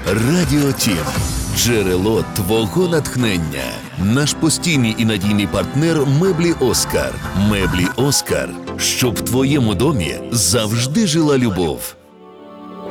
Радіо Тім. Джерело твого натхнення. Наш постійний і надійний партнер Меблі Оскар. Меблі Оскар. Щоб в твоєму домі завжди жила любов.